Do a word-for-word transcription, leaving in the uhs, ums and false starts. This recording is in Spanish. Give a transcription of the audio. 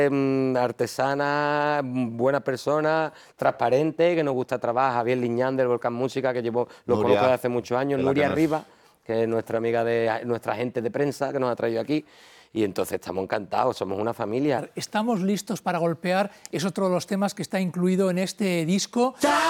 artesana, buena persona, transparente, que nos gusta trabajar. Javier Liñán del Volcán Música, que llevo, lo Nuria, conozco desde hace muchos años. de la Nuria que nos- Rivas, que es nuestra amiga, de nuestra agente de prensa, que nos ha traído aquí. Y entonces estamos encantados, somos una familia. Estamos listos para golpear, es otro de los temas que está incluido en este disco.